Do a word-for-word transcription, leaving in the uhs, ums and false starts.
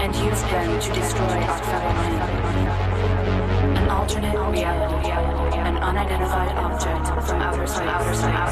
and use them to destroy our fellow man. An alternate reality, an unidentified object from outer space.